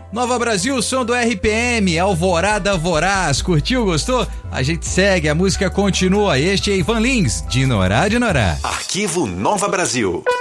Nova Brasil, som do RPM, Alvorada Voraz. Curtiu, gostou? A gente segue, a música continua. Este é Ivan Lins, de Norá de Norá. Arquivo Nova Brasil.